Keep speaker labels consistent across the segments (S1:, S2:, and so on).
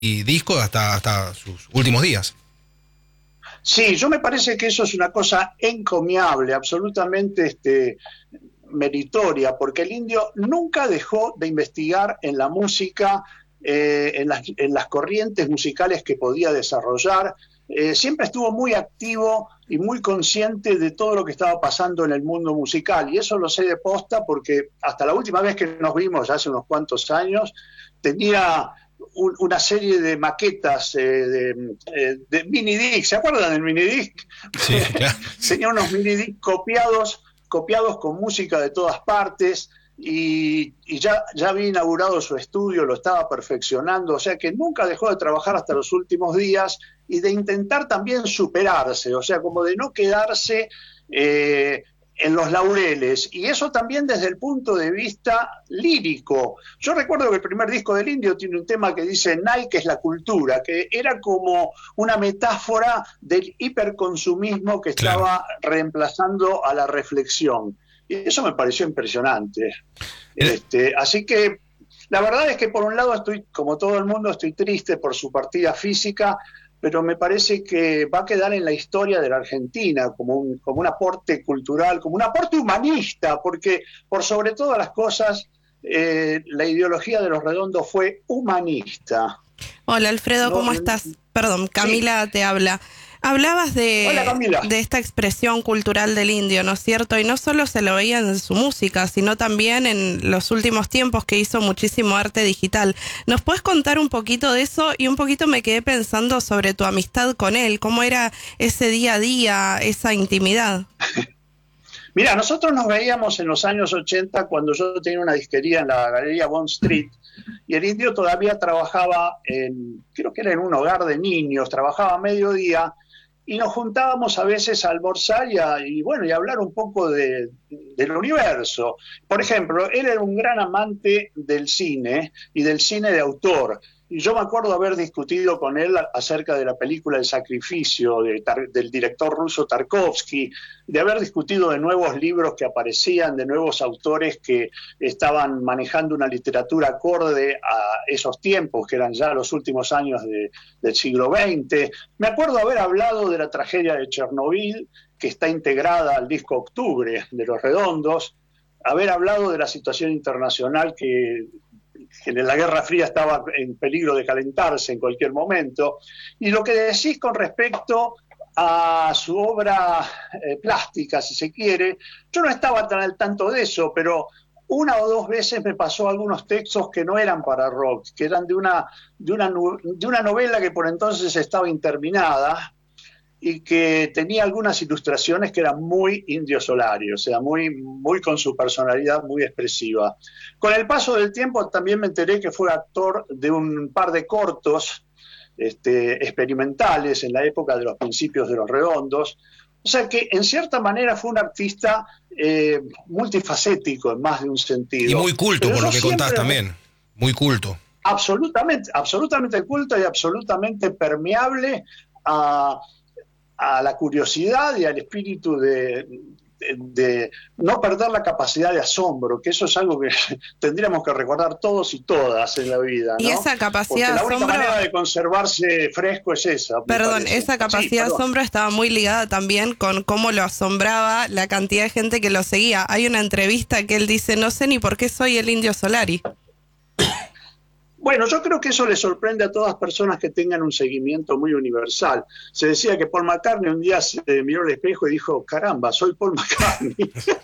S1: y disco hasta sus últimos días.
S2: Sí, yo me parece que eso es una cosa encomiable, absolutamente meritoria, porque el Indio nunca dejó de investigar en la música, en las corrientes musicales que podía desarrollar. Siempre estuvo muy activo y muy consciente de todo lo que estaba pasando en el mundo musical, y eso lo sé de posta porque hasta la última vez que nos vimos, hace unos cuantos años, tenía una serie de maquetas de mini disc. ¿Se acuerdan del mini disc?
S1: Sí, claro.
S2: Tenía unos mini disc copiados con música de todas partes, y ya había inaugurado su estudio, lo estaba perfeccionando, o sea que nunca dejó de trabajar hasta los últimos días y de intentar también superarse, o sea, como de no quedarse en los laureles, y eso también desde el punto de vista lírico. Yo recuerdo que el primer disco del Indio tiene un tema que dice Nike es la cultura, que era como una metáfora del hiperconsumismo que
S1: Claro.
S2: estaba reemplazando a la reflexión. Y eso me pareció impresionante. Así que la verdad es que por un lado estoy, como todo el mundo, estoy triste por su partida física, pero me parece que va a quedar en la historia de la Argentina como un aporte cultural, como un aporte humanista, porque por sobre todas las cosas la ideología de Los Redondos fue humanista.
S3: Hola Alfredo,
S2: No,
S3: ¿cómo estás? Perdón, Camila
S2: sí.
S3: te habla. Hablabas
S2: Hola, Camila.
S3: de esta expresión cultural del indio, ¿no es cierto? Y no solo se lo veía en su música, sino también en los últimos tiempos que hizo muchísimo arte digital. ¿Nos puedes contar un poquito de eso? Y un poquito me quedé pensando sobre tu amistad con él, cómo era ese día a día, esa intimidad.
S2: Mira, nosotros nos veíamos en los años 80 cuando yo tenía una disquería en la Galería Bond Street, y el Indio todavía trabajaba creo que era en un hogar de niños, trabajaba a mediodía, y nos juntábamos a veces a almorzar y hablar un poco del universo. Por ejemplo, él era un gran amante del cine y del cine de autor. Y yo me acuerdo haber discutido con él acerca de la película El Sacrificio del director ruso Tarkovsky, de haber discutido de nuevos libros que aparecían, de nuevos autores que estaban manejando una literatura acorde a esos tiempos, que eran ya los últimos años del siglo XX. Me acuerdo haber hablado de la tragedia de Chernobyl, que está integrada al disco Octubre de Los Redondos, haber hablado de la situación internacional que la Guerra Fría estaba en peligro de calentarse en cualquier momento, y lo que decís con respecto a su obra plástica, si se quiere, yo no estaba tan al tanto de eso, pero una o dos veces me pasó algunos textos que no eran para rock, que eran de una novela que por entonces estaba interminada y que tenía algunas ilustraciones que eran muy Indio Solari, o sea, muy con su personalidad muy expresiva. Con el paso del tiempo también me enteré que fue actor de un par de cortos experimentales en la época de los principios de Los Redondos. O sea que en cierta manera fue un artista multifacético en más de un sentido.
S1: Y muy culto,
S2: pero
S1: por
S2: yo
S1: lo que contás
S2: siempre,
S1: también. Muy culto.
S2: absolutamente culto y absolutamente permeable a la curiosidad y al espíritu de no perder la capacidad de asombro, que eso es algo que tendríamos que recordar todos y todas en la vida, ¿no?
S3: Y esa capacidad
S2: Porque la
S3: de
S2: única
S3: asombro...
S2: manera de conservarse fresco es esa.
S3: Perdón, esa capacidad de asombro estaba muy ligada también con cómo lo asombraba la cantidad de gente que lo seguía. Hay una entrevista que él dice, no sé ni por qué soy el Indio Solari.
S2: Bueno, yo creo que eso le sorprende a todas personas que tengan un seguimiento muy universal. Se decía que Paul McCartney un día se miró al espejo y dijo, caramba, soy Paul McCartney.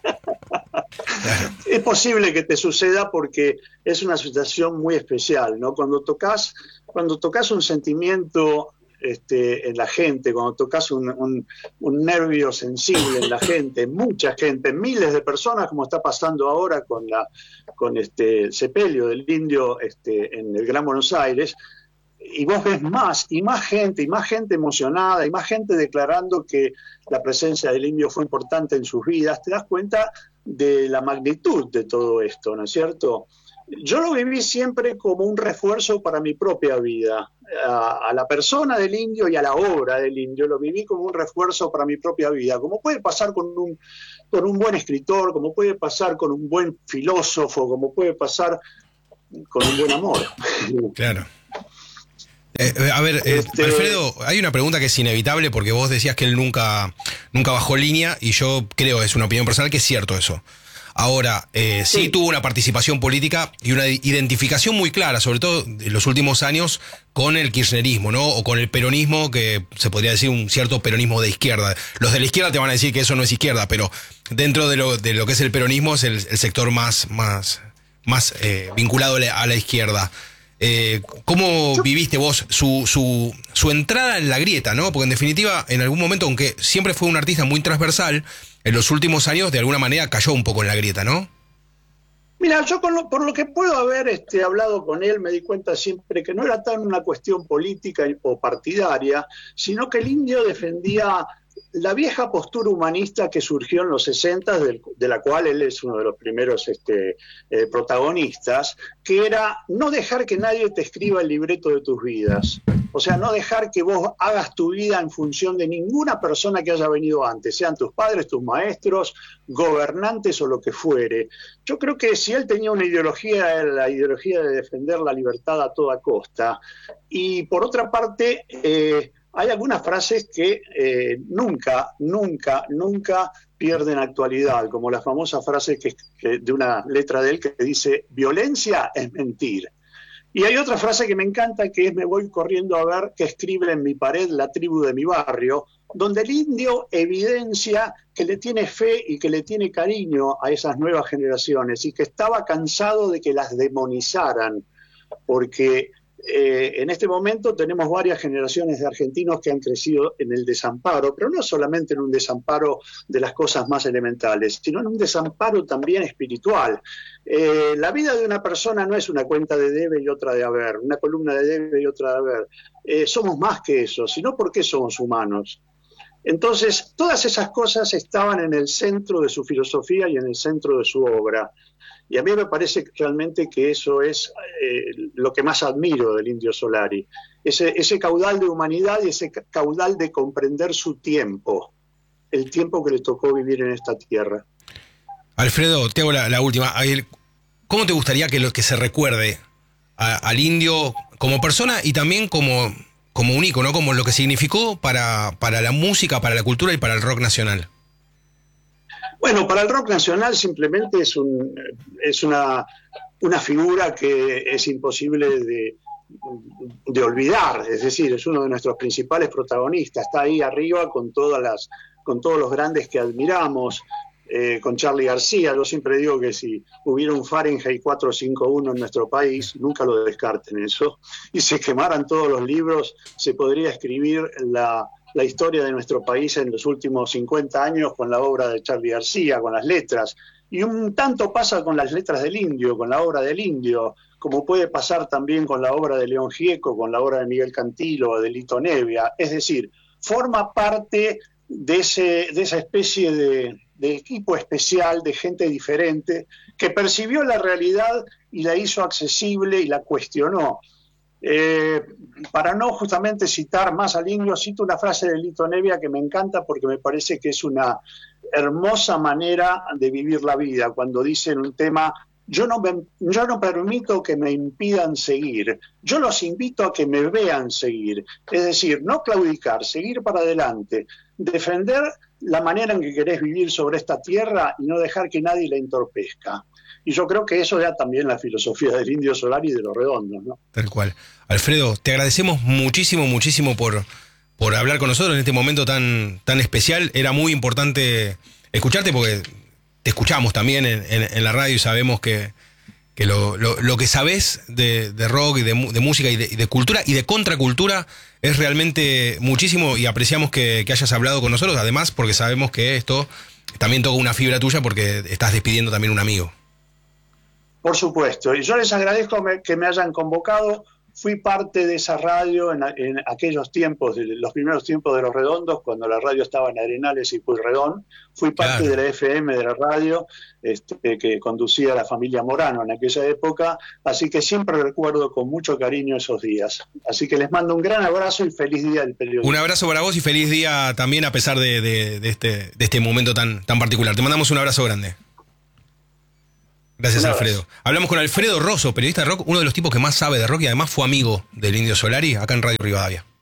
S2: Es posible que te suceda porque es una situación muy especial, ¿no? Cuando tocas un sentimiento en la gente, cuando tocas un nervio sensible en la gente, mucha gente, miles de personas, como está pasando ahora con el sepelio del Indio en el Gran Buenos Aires, y vos ves más gente emocionada, y más gente declarando que la presencia del Indio fue importante en sus vidas, te das cuenta de la magnitud de todo esto, ¿no es cierto? Yo lo viví siempre como un refuerzo para mi propia vida. A la persona del Indio y a la obra del Indio lo viví como un refuerzo para mi propia vida, como puede pasar con un buen escritor, como puede pasar con un buen filósofo, como puede pasar con un buen amor.
S1: Claro. A ver, Alfredo, hay una pregunta que es inevitable porque vos decías que él nunca bajó línea y yo creo, es una opinión personal, que es cierto eso. Ahora, sí tuvo una participación política y una identificación muy clara, sobre todo en los últimos años, con el kirchnerismo, ¿no? O con el peronismo, que se podría decir un cierto peronismo de izquierda. Los de la izquierda te van a decir que eso no es izquierda, pero dentro de lo que es el peronismo es el sector más vinculado a la izquierda. ¿Cómo viviste vos su entrada en la grieta, ¿no? Porque en definitiva, en algún momento, aunque siempre fue un artista muy transversal, en los últimos años de alguna manera cayó un poco en la grieta, ¿no?
S2: Mira, yo por lo que puedo haber hablado con él, me di cuenta siempre que no era tan una cuestión política o partidaria, sino que el indio defendía la vieja postura humanista que surgió en los 60, de la cual él es uno de los primeros protagonistas, que era no dejar que nadie te escriba el libreto de tus vidas. O sea, no dejar que vos hagas tu vida en función de ninguna persona que haya venido antes, sean tus padres, tus maestros, gobernantes o lo que fuere. Yo creo que si él tenía una ideología, era la ideología de defender la libertad a toda costa. Y por otra parte, hay algunas frases que nunca pierden actualidad, como la famosa frase de una letra de él que dice: violencia es mentir. Y hay otra frase que me encanta, que es: me voy corriendo a ver qué escribe en mi pared la tribu de mi barrio, donde el indio evidencia que le tiene fe y que le tiene cariño a esas nuevas generaciones y que estaba cansado de que las demonizaran, porque en este momento tenemos varias generaciones de argentinos que han crecido en el desamparo, pero no solamente en un desamparo de las cosas más elementales, sino en un desamparo también espiritual. La vida de una persona no es una cuenta de debe y otra de haber, una columna de debe y otra de haber. Somos más que eso, sino porque somos humanos. Entonces, todas esas cosas estaban en el centro de su filosofía y en el centro de su obra. Y a mí me parece realmente que eso es lo que más admiro del Indio Solari. Ese caudal de humanidad y ese caudal de comprender su tiempo, el tiempo que le tocó vivir en esta tierra.
S1: Alfredo, te hago la última. ¿Cómo te gustaría que se recuerde al indio como persona y también como un ícono, como lo que significó para la música, para la cultura y para el rock nacional?
S2: Bueno, para el rock nacional simplemente es una figura que es imposible de olvidar, es decir, es uno de nuestros principales protagonistas, está ahí arriba con todos los grandes que admiramos, con Charly García. Yo siempre digo que si hubiera un Fahrenheit 451 en nuestro país, nunca lo descarten eso, y se quemaran todos los libros, se podría escribir la historia de nuestro país en los últimos 50 años con la obra de Charly García, con las letras. Y un tanto pasa con las letras del indio, con la obra del indio, como puede pasar también con la obra de León Gieco, con la obra de Miguel Cantilo, de Lito Nevia. Es decir, forma parte de esa especie de equipo especial, de gente diferente, que percibió la realidad y la hizo accesible y la cuestionó. Para no justamente citar más al indio, cito una frase de Lito Nevia que me encanta porque me parece que es una hermosa manera de vivir la vida, cuando dice en un tema: yo no permito que me impidan seguir, yo los invito a que me vean seguir. Es decir, no claudicar, seguir para adelante, defender la manera en que querés vivir sobre esta tierra y no dejar que nadie la entorpezca. Y yo creo que eso era también la filosofía del Indio Solari y de Los Redondos, ¿no?
S1: Tal cual. Alfredo, te agradecemos muchísimo por hablar con nosotros en este momento tan especial. Era muy importante escucharte porque te escuchamos también en la radio y sabemos que lo que sabés de rock y de música y de cultura y de contracultura es realmente muchísimo, y apreciamos que hayas hablado con nosotros, además porque sabemos que esto también toca una fibra tuya porque estás despidiendo también un amigo.
S2: Por supuesto, y yo les agradezco que me hayan convocado. Fui parte de esa radio en aquellos tiempos, los primeros tiempos de Los Redondos, cuando la radio estaba en Arenales y Pueyrredón. Fui parte de la FM de la radio que conducía la familia Morano en aquella época, así que siempre recuerdo con mucho cariño esos días. Así que les mando un gran abrazo y feliz día del periodismo.
S1: Un abrazo para vos y feliz día también, a pesar de este momento tan particular. Te mandamos un abrazo grande. Gracias,
S2: Un abrazo.
S1: Alfredo. Hablamos con Alfredo Rosso, periodista de rock, uno de los tipos que más sabe de rock y además fue amigo del Indio Solari acá en Radio Rivadavia.